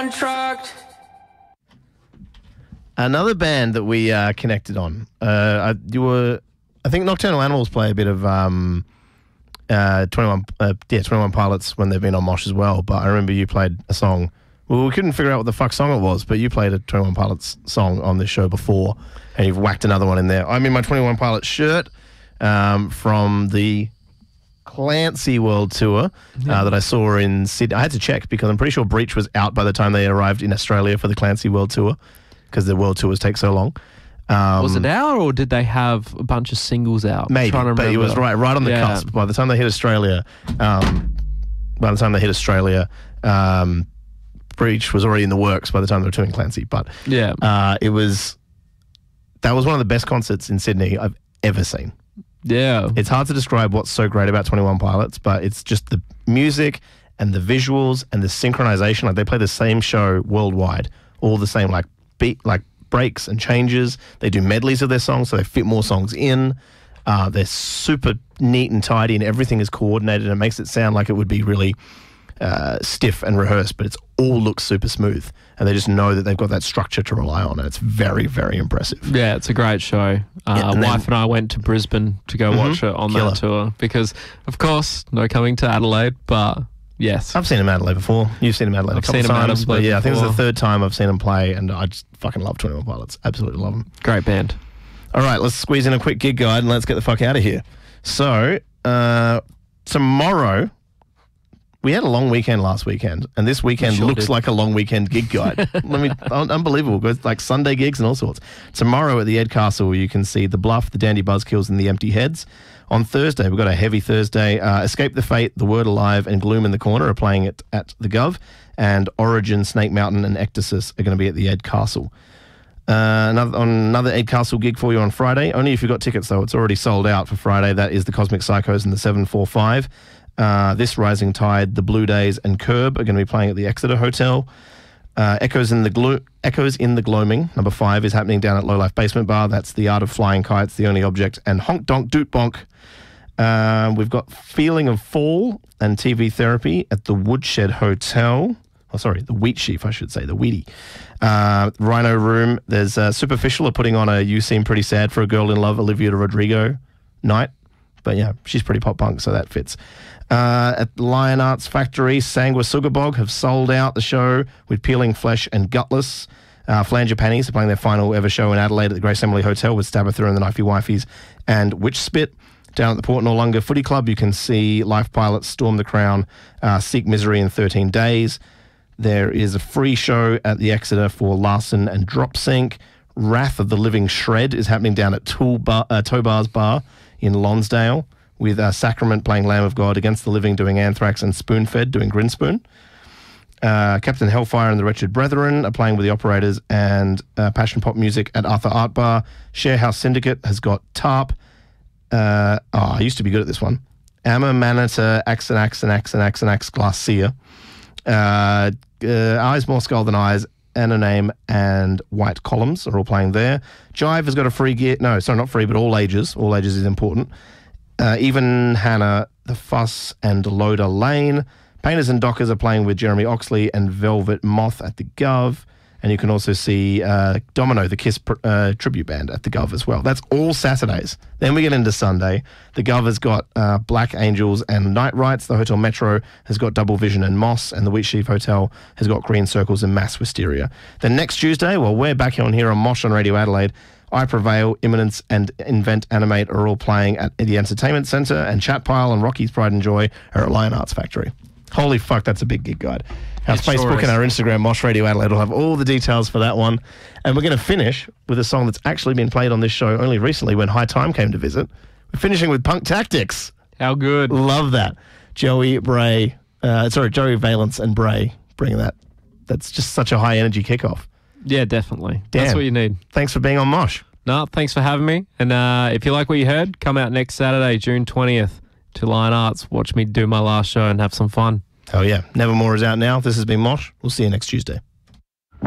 contract. Another band that we connected on. I think Nocturnal Animals play a bit of 21 Pilots when they've been on Mosh as well. But I remember you played a song. Well, we couldn't figure out what the fuck song it was, but you played a 21 Pilots song on this show before, and you've whacked another one in there. I'm in my 21 Pilots shirt from the Clancy World Tour that I saw in Sydney. I had to check because I'm pretty sure Breach was out by the time they arrived in Australia for the Clancy World Tour, because the world tours take so long. Was it out, or did they have a bunch of singles out? Maybe, but it was right on the cusp. By the time they hit Australia, Breach was already in the works by the time they were touring Clancy. But that was one of the best concerts in Sydney I've ever seen. Yeah. It's hard to describe what's so great about 21 Pilots, but it's just the music and the visuals and the synchronization. Like, they play the same show worldwide, all the same breaks and changes. They do medleys of their songs, so they fit more songs in. They're super neat and tidy, and everything is coordinated. It makes it sound like it would be really stiff and rehearsed, but it all looks super smooth, and they just know that they've got that structure to rely on, and it's very, very impressive. Yeah, it's a great show. Wife and I went to Brisbane to go watch it on that tour because, of course, no coming to Adelaide, but yes. I've seen him Adelaide before. You've seen him Adelaide a couple of times. But yeah, I think it's the third time I've seen him play, and I just fucking love 21 Pilots. Absolutely love them. Great band. All right, let's squeeze in a quick gig guide and let's get the fuck out of here. So, tomorrow, we had a long weekend last weekend, and this weekend looks like a long weekend gig guide. Unbelievable. It's like Sunday gigs and all sorts. Tomorrow at the Ed Castle, you can see The Bluff, The Dandy Buzzkills, and The Empty Heads. On Thursday, we've got a heavy Thursday. Escape the Fate, The Word Alive, and Gloom in the Corner are playing it at the Gov, and Origin, Snake Mountain, and Ectasis are going to be at the Ed Castle. Another Ed Castle gig for you on Friday. Only if you've got tickets, though. It's already sold out for Friday. That is the Cosmic Psychos and the 745. This Rising Tide, the Blue Days, and Curb are going to be playing at the Exeter Hotel. Echoes in the Gloaming, number 5, is happening down at Low Life Basement Bar. That's The Art of Flying Kites, The Only Object, and Honk Donk Doot Bonk. We've got Feeling of Fall and TV Therapy at the Woodshed Hotel. The Wheat Sheaf, I should say, the Wheatie. Rhino Room, there's Superficial are putting on a You Seem Pretty Sad for a Girl in Love, Olivia Rodrigo night. But yeah, she's pretty pop punk, so that fits. At Lion Arts Factory, Sangwa Sugabog have sold out the show with Peeling Flesh and Gutless. Flanger Panties are playing their final ever show in Adelaide at the Grace Emily Hotel with Stabbatha and the Knifey Wifeys and Witch Spit. Down at the Port Noarlunga Footy Club, you can see Life Pilots, Storm the Crown, Seek Misery in 13 Days. There is a free show at the Exeter for Larson and Drop Sync. Wrath of the Living Shred is happening down at Tobar's Bar in Lonsdale, with Sacrament playing Lamb of God, Against the Living doing Anthrax, and Spoonfed doing Grinspoon. Captain Hellfire and the Wretched Brethren are playing with the Operators and Passion Pop Music at Arthur Art Bar. Sharehouse Syndicate has got Tarp. I used to be good at this one. Amma, Manata, Axanax, Glacia. Eyes More Skull Than Eyes, Anoname, and White Columns are all playing there. Jive has got a free gear. No, sorry, not free, but all ages. All ages is important. Even Hannah, The Fuss, and Loader Lane. Painters and Dockers are playing with Jeremy Oxley and Velvet Moth at the Gov. And you can also see Domino, the Kiss tribute band at the Gov as well. That's all Saturdays. Then we get into Sunday. The Gov has got Black Angels and Night Rights. The Hotel Metro has got Double Vision and Moss. And the Wheat Sheaf Hotel has got Green Circles and Mass Wisteria. Then next Tuesday, well, we're back on here on Mosh on Radio Adelaide. I Prevail, Imminence, and Invent Animate are all playing at the Entertainment Centre. And Chat Pile and Rocky's Pride and Joy are at Lion Arts Factory. Holy fuck, that's a big gig guide. Our Facebook and our Instagram, Mosh Radio Adelaide, will have all the details for that one. And we're going to finish with a song that's actually been played on this show only recently when High Time came to visit. We're finishing with Punk Tactics. How good. Love that. Joey Valence and Bray bringing that. That's just such a high energy kickoff. Yeah, definitely. Dan, that's what you need. Thanks for being on Mosh. No, thanks for having me. And if you like what you heard, come out next Saturday, June 20th to Lion Arts. Watch me do my last show and have some fun. Oh yeah. Nevermore is out now. This has been Mosh. We'll see you next Tuesday.